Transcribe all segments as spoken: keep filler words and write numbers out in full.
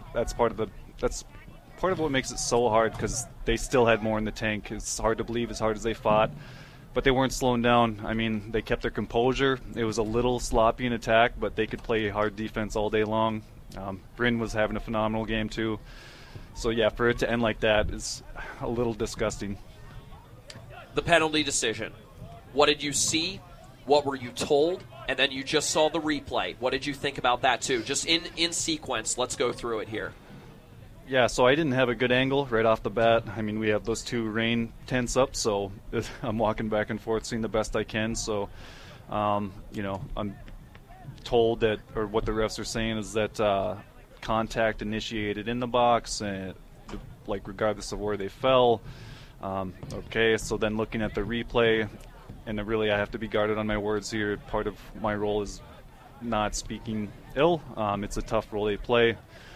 that's part of the that's part of what makes it so hard, because they still had more in the tank. It's hard to believe as hard as they fought, but they weren't slowing down. I mean, they kept their composure. It was a little sloppy in attack, but they could play hard defense all day long. Um, Bryn was having a phenomenal game too. So yeah, for it to end like that is a little disgusting. The penalty decision. What did you see? What were you told? And then you just saw the replay. What did you think about that too? Just in, in sequence, let's go through it here. Yeah, so I didn't have a good angle right off the bat. I mean, we have those two rain tents up, so I'm walking back and forth, seeing the best I can. So, um, you know, I'm told that, or what the refs are saying is that uh, contact initiated in the box, and like regardless of where they fell. Um, okay, so then looking at the replay, and really I have to be guarded on my words here. Part of my role is not speaking ill. Um, it's a tough role they play.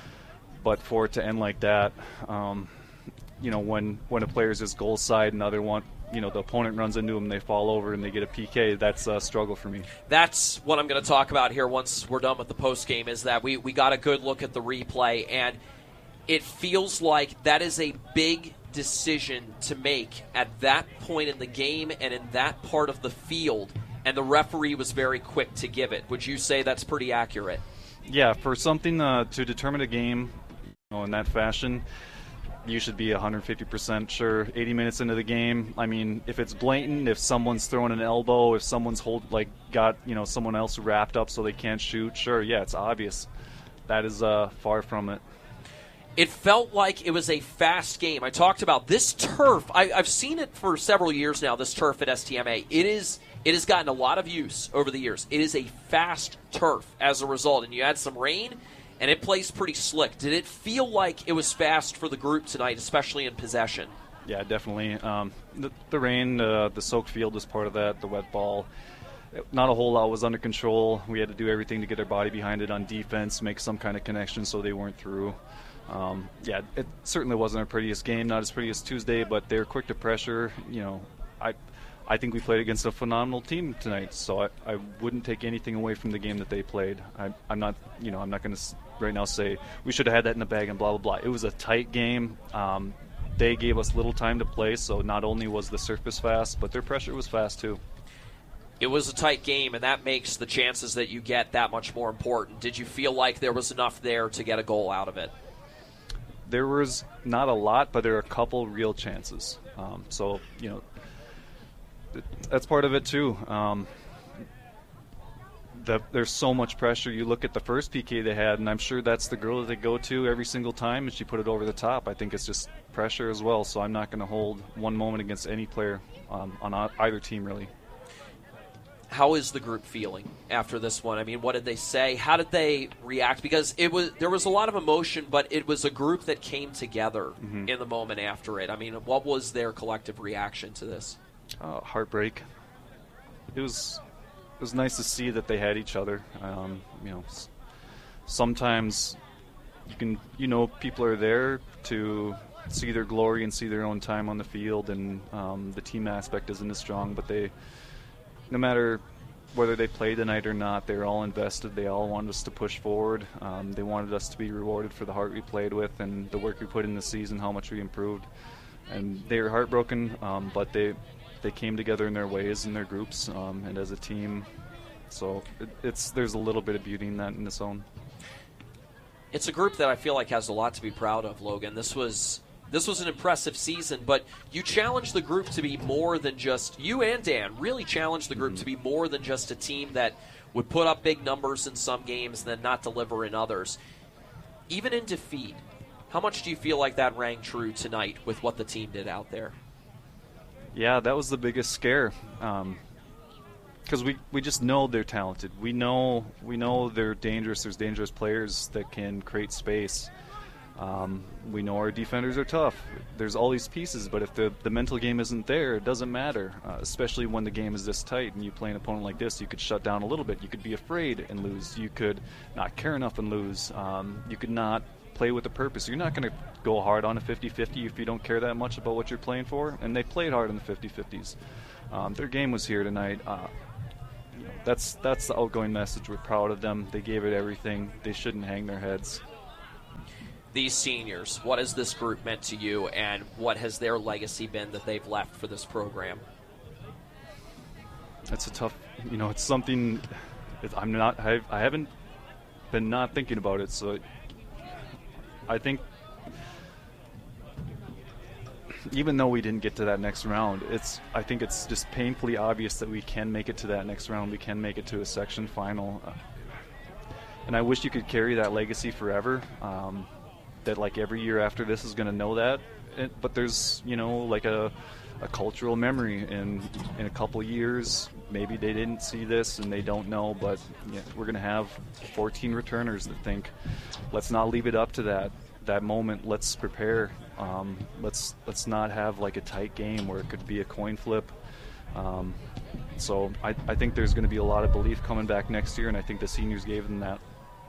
But for it to end like that, um, you know, when, when a player's just goal side and the other one, you know, the opponent runs into them, they fall over and they get a P K, that's a struggle for me. That's what I'm going to talk about here once we're done with the postgame, is that we, we got a good look at the replay, and it feels like that is a big decision to make at that point in the game and in that part of the field, and the referee was very quick to give it. Would you say that's pretty accurate? Yeah, for something uh, to determine a game, you know, in that fashion, you should be one hundred fifty percent sure. eighty minutes into the game, I mean, if it's blatant, if someone's throwing an elbow, if someone's hold like got you know someone else wrapped up so they can't shoot, sure, yeah, it's obvious. That is uh, far from it. It felt like it was a fast game. I talked about this turf. I, I've seen it for several years now, this turf at S T M A. It is it has gotten a lot of use over the years. It is a fast turf as a result, and you had some rain, and it plays pretty slick. Did it feel like it was fast for the group tonight, especially in possession? Yeah, definitely. Um, the, the rain, uh, the soaked field was part of that, the wet ball. Not a whole lot was under control. We had to do everything to get our body behind it on defense, make some kind of connection so they weren't through. Um, yeah, it certainly wasn't our prettiest game, not as pretty as Tuesday, but they were quick to pressure. You know, I I think we played against a phenomenal team tonight, so I, I wouldn't take anything away from the game that they played. I, I'm not, you know, I'm not going to right now say we should have had that in the bag and blah, blah, blah. It was a tight game. Um, they gave us little time to play, so not only was the surface fast, but their pressure was fast too. It was a tight game, and that makes the chances that you get that much more important. Did you feel like there was enough there to get a goal out of it? There was not a lot, but there are a couple real chances. Um, so, you know, that's part of it too. Um, the, there's so much pressure. You look at the first P K they had, and I'm sure that's the girl that they go to every single time, and she put it over the top. I think it's just pressure as well, so I'm not going to hold one moment against any player um, on either team, really. How is the group feeling after this one? I mean, what did they say? How did they react? Because it was there was a lot of emotion, but it was a group that came together mm-hmm. in the moment after it. I mean, what was their collective reaction to this? Uh, heartbreak. It was it was nice to see that they had each other. Um, you know, s- sometimes you can you know people are there to see their glory and see their own time on the field, and um, the team aspect isn't as strong, but they. No matter whether they played tonight or not, they were all invested. They all wanted us to push forward. Um, they wanted us to be rewarded for the heart we played with and the work we put in the season, how much we improved. And they were heartbroken, um, but they they came together in their ways, in their groups, um, and as a team. So it, it's there's a little bit of beauty in that in its own. It's a group that I feel like has a lot to be proud of, Logan. This was... This was an impressive season, but you challenged the group to be more than just, you and Dan really challenged the group mm-hmm. to be more than just a team that would put up big numbers in some games and then not deliver in others. Even in defeat, how much do you feel like that rang true tonight with what the team did out there? Yeah, that was the biggest scare. Um, because we, we just know they're talented. We know we know they're dangerous. There's dangerous players that can create space. Um, we know our defenders are tough. There's all these pieces, but if the, the mental game isn't there, it doesn't matter, uh, especially when the game is this tight and you play an opponent like this. You could shut down a little bit. You could be afraid and lose. You could not care enough and lose. Um, you could not play with a purpose. You're not going to go hard on a fifty-fifty if you don't care that much about what you're playing for, and they played hard in the fifty-fifties. Um, their game was here tonight. Uh, you know, that's, that's the outgoing message. We're proud of them. They gave it everything. They shouldn't hang their heads. these seniors, what has this group meant to you, and what has their legacy been that they've left for this program? That's a tough, you know, it's something it, I'm not, I've, I haven't been not thinking about it, so I think even though we didn't get to that next round, it's, I think it's just painfully obvious that we can make it to that next round. We can make it to a section final. Uh, and I wish you could carry that legacy forever, um, that like every year after this is going to know that. It, but there's, you know, like a, a cultural memory, and in a couple years maybe they didn't see this and they don't know, but yeah, we're going to have fourteen returners that think, let's not leave it up to that that moment. Let's prepare. Um, let's let's not have like a tight game where it could be a coin flip. Um, so I, I think there's going to be a lot of belief coming back next year, and I think the seniors gave them that.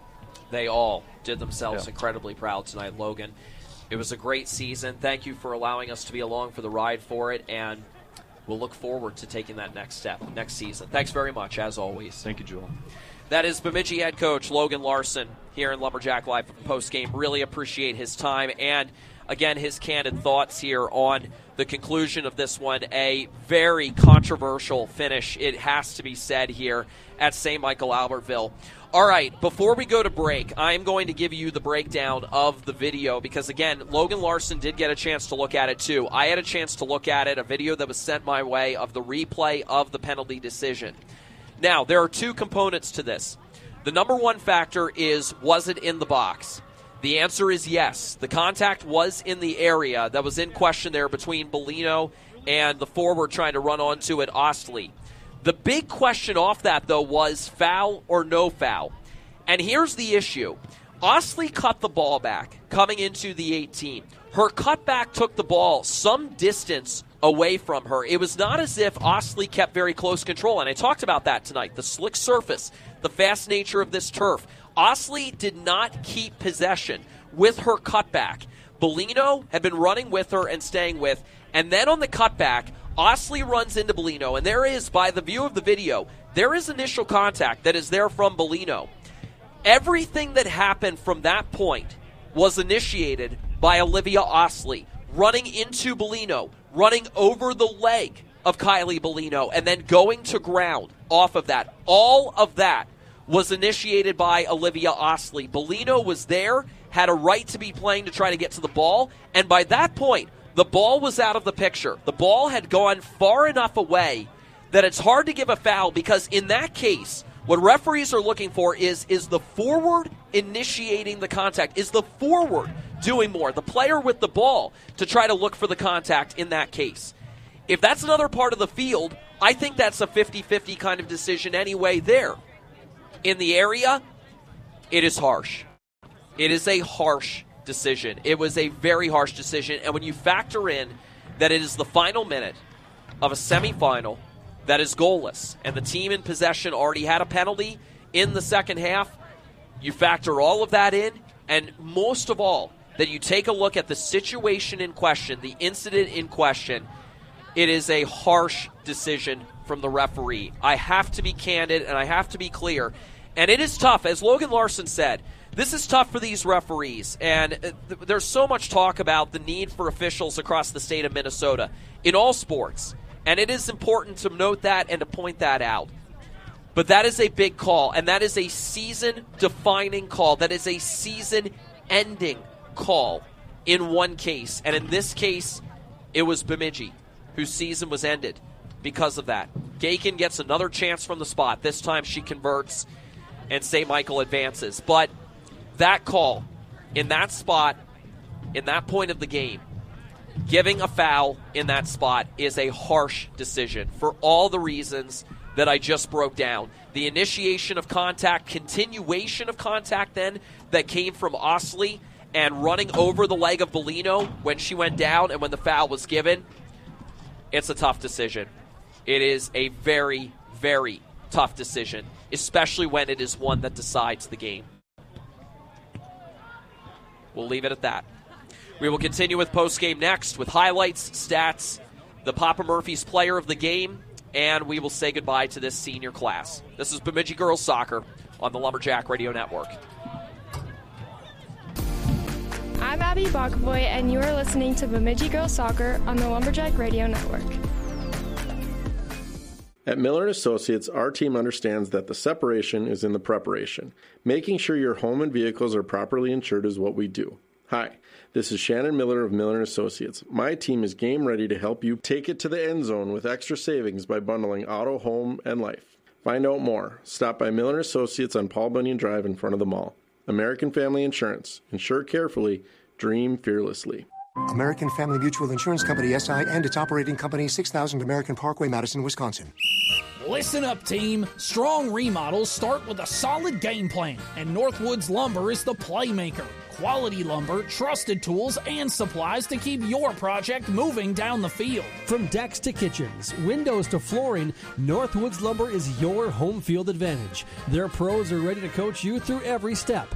They all did themselves yeah. incredibly proud tonight, Logan. It was a great season. Thank you for allowing us to be along for the ride for it, and we'll look forward to taking that next step next season. Thanks very much, as always. Thank you, Joel. That is Bemidji head coach Logan Larson here in Lumberjack Live post game. Really appreciate his time and, again, his candid thoughts here on the conclusion of this one. A very controversial finish, it has to be said, here at Saint Michael Albertville. All right, before we go to break, I'm going to give you the breakdown of the video because, again, Logan Larson did get a chance to look at it too. I had a chance to look at it, a video that was sent my way of the replay of the penalty decision. Now, there are two components to this. The number one factor is, was it in the box? The answer is yes. The contact was in the area that was in question there between Bellino and the forward trying to run onto it, Ostley. The big question off that, though, was foul or no foul. And here's the issue. Ostley cut the ball back coming into the eighteen. Her cutback took the ball some distance away from her. It was not as if Ostley kept very close control, and I talked about that tonight. The slick surface, the fast nature of this turf. Ostley did not keep possession with her cutback. Bellino had been running with her and staying with, and then on the cutback, Ostley runs into Bellino, and there is, by the view of the video, there is initial contact that is there from Bellino. Everything that happened from that point was initiated by Olivia Ostley, running into Bellino, running over the leg of Kylie Bellino, and then going to ground off of that. All of that was initiated by Olivia Ostley. Bellino was there, had a right to be playing to try to get to the ball, and by that point, the ball was out of the picture. The ball had gone far enough away that it's hard to give a foul because in that case, what referees are looking for is, is the forward initiating the contact. Is the forward doing more, the player with the ball, to try to look for the contact in that case? If that's another part of the field, I think that's a fifty-fifty kind of decision anyway there. In the area, it is harsh. It is a harsh decision. It was a very harsh decision, and when you factor in that it is the final minute of a semifinal that is goalless, and the team in possession already had a penalty in the second half, you factor all of that in, and most of all, that you take a look at the situation in question, the incident in question, it is a harsh decision from the referee. I have to be candid, and I have to be clear, and it is tough. As Logan Larson said, this is tough for these referees, and th- there's so much talk about the need for officials across the state of Minnesota in all sports, and it is important to note that and to point that out. But that is a big call, and that is a season-defining call. That is a season-ending call in one case, and in this case, it was Bemidji, whose season was ended because of that. Gakin gets another chance from the spot. This time she converts, and Saint Michael advances. But that call, in that spot, in that point of the game, giving a foul in that spot is a harsh decision for all the reasons that I just broke down. The initiation of contact, continuation of contact then that came from Ostley, and running over the leg of Bellino when she went down and when the foul was given. It's a tough decision. It is a very, very tough decision, especially when it is one that decides the game. We'll leave it at that. We will continue with postgame next with highlights, stats, the Papa Murphy's player of the game, and we will say goodbye to this senior class. This is Bemidji Girls Soccer on the Lumberjack Radio Network. Abby Bachavoy, and you are listening to Bemidji Girls Soccer on the Lumberjack Radio Network. At Miller and Associates, our team understands that the separation is in the preparation. Making sure your home and vehicles are properly insured is what we do. Hi, this is Shannon Miller of Miller and Associates. My team is game ready to help you take it to the end zone with extra savings by bundling auto, home, and life. Find out more. Stop by Miller and Associates on Paul Bunyan Drive in front of the mall. American Family Insurance. Insure carefully. Dream fearlessly. American Family Mutual Insurance Company, S I, and its operating company, six thousand American Parkway, Madison, Wisconsin. Listen up, team. Strong remodels start with a solid game plan, and Northwoods Lumber is the playmaker. Quality lumber, trusted tools, and supplies to keep your project moving down the field. From decks to kitchens, windows to flooring, Northwoods Lumber is your home field advantage. Their pros are ready to coach you through every step.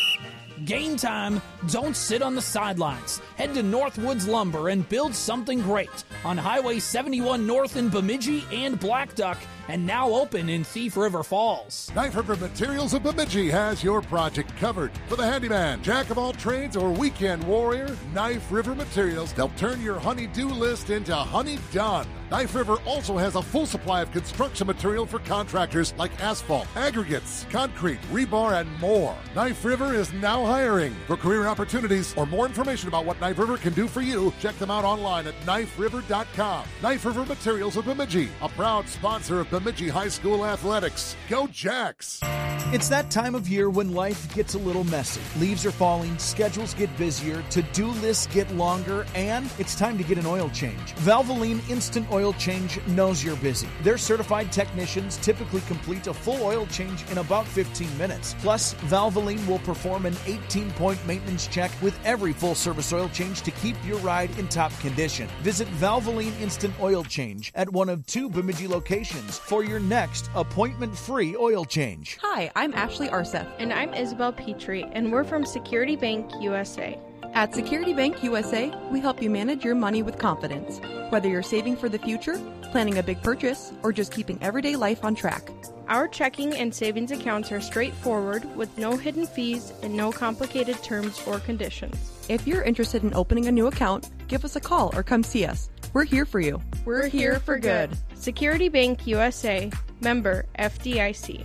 Game time, don't sit on the sidelines. Head to Northwoods Lumber and build something great on Highway seventy-one North in Bemidji and Blackduck, and now open in Thief River Falls. Knife River Materials of Bemidji has your project covered. For the handyman, jack of all trades, or weekend warrior, Knife River Materials, they'll turn your honey-do list into honey done. Knife River also has a full supply of construction material for contractors like asphalt, aggregates, concrete, rebar, and more. Knife River is now hiring. For career opportunities or more information about what Knife River can do for you, check them out online at knife river dot com. Knife River Materials of Bemidji, a proud sponsor of Bemidji High School Athletics. Go Jacks! It's that time of year when life gets a little messy. Leaves are falling, schedules get busier, to-do lists get longer, and it's time to get an oil change. Valvoline Instant Oil Change knows you're busy. Their certified technicians typically complete a full oil change in about fifteen minutes. Plus, Valvoline will perform an eighteen-point maintenance check with every full-service oil change to keep your ride in top condition. Visit Valvoline Instant Oil Change at one of two Bemidji locations for your next appointment-free oil change. Hi, I'm Ashley Arseth. And I'm Isabel Petrie, and we're from Security Bank U S A. At Security Bank U S A, we help you manage your money with confidence. Whether you're saving for the future, planning a big purchase, or just keeping everyday life on track. Our checking and savings accounts are straightforward with no hidden fees and no complicated terms or conditions. If you're interested in opening a new account, give us a call or come see us. We're here for you. We're here for good. Security Bank U S A, member F D I C.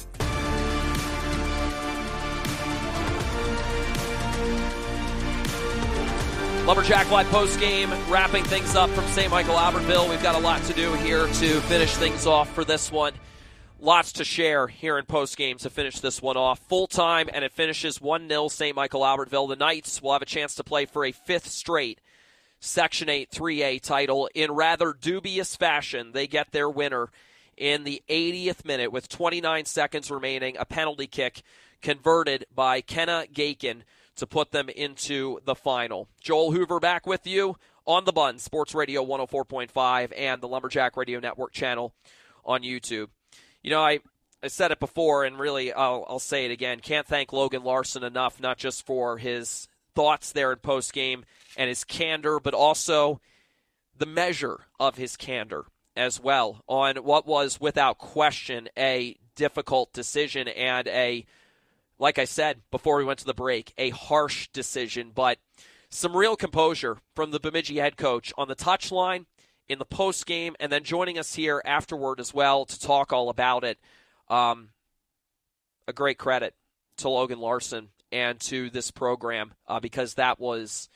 Lumberjack Live post game, wrapping things up from Saint Michael Albertville. We've got a lot to do here to finish things off for this one. Lots to share here in post game to finish this one off. Full time, and it finishes one nil Saint Michael Albertville. The Knights will have a chance to play for a fifth straight Section eight three A title in rather dubious fashion. They get their winner in the eightieth minute with twenty-nine seconds remaining. A penalty kick converted by Kenna Gakin to put them into the final. Joel Hoover back with you on the Bun, Sports Radio one oh four point five and the Lumberjack Radio Network channel on YouTube. You know, I, I said it before, and really I'll, I'll say it again. Can't thank Logan Larson enough, not just for his thoughts there in postgame and his candor, but also the measure of his candor as well on what was, without question, a difficult decision and a, like I said before we went to the break, a harsh decision, but some real composure from the Bemidji head coach on the touchline, in the post game, and then joining us here afterward as well to talk all about it. Um, a great credit to Logan Larson and to this program uh, because that was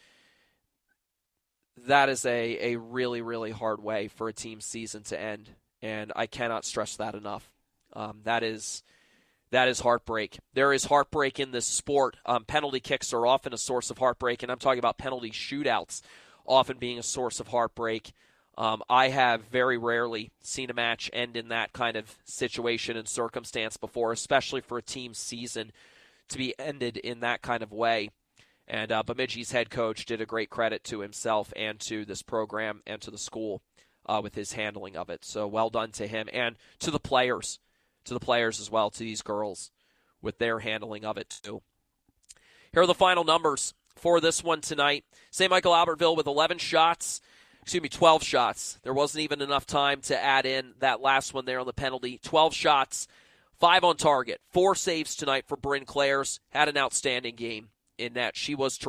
that is a, a really, really hard way for a team's season to end, and I cannot stress that enough. Um, that is that is heartbreak. There is heartbreak in this sport. Um, penalty kicks are often a source of heartbreak, and I'm talking about penalty shootouts often being a source of heartbreak. Um, I have very rarely seen a match end in that kind of situation and circumstance before, especially for a team's season to be ended in that kind of way. And uh, Bemidji's head coach did a great credit to himself and to this program and to the school uh, with his handling of it. So well done to him and to the players, to the players as well, to these girls with their handling of it too. Here are the final numbers for this one tonight. Saint Michael Albertville with eleven shots. Excuse me, twelve shots. There wasn't even enough time to add in that last one there on the penalty. twelve shots, five on target. Four saves tonight for Bryn Clares. Had an outstanding game in that she was terrific.